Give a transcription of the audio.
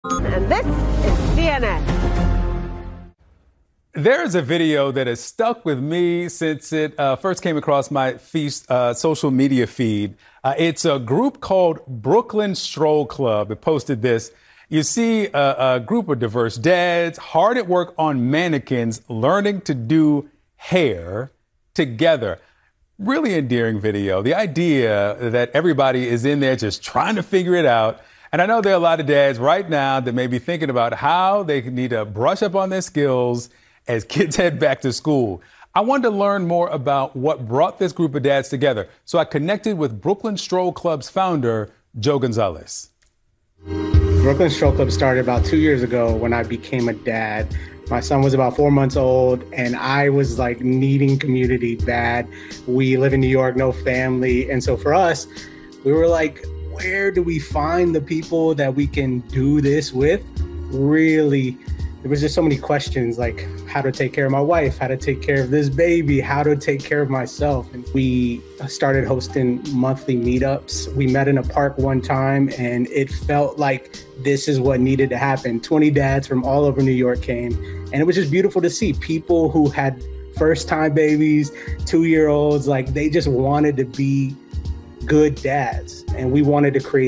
And this is CNN. There is a video that has stuck with me since it first came across my social media feed. It's a group called Brooklyn Stroll Club. It posted this. You see a group of diverse dads hard at work on mannequins, learning to do hair together. Really endearing video. The idea that everybody is in there just trying to figure it out. And I know there are a lot of dads right now that may be thinking about how they need to brush up on their skills as kids head back to school. I wanted to learn more about what brought this group of dads together. So I connected with Brooklyn Stroll Club's founder, Joe Gonzalez. Brooklyn Stroll Club started about 2 years ago when I became a dad. My son was about 4 months old and I was like needing community bad. We live in New York, no family. And so for us, we were like, where do we find the people that we can do this with? Really, there was just so many questions, like how to take care of my wife, how to take care of this baby, how to take care of myself. And we started hosting monthly meetups. We met in a park one time and it felt like this is what needed to happen. 20 dads from all over New York came. And it was just beautiful to see people who had first-time babies, 2-year-olds, like they just wanted to be good dads. And we wanted to create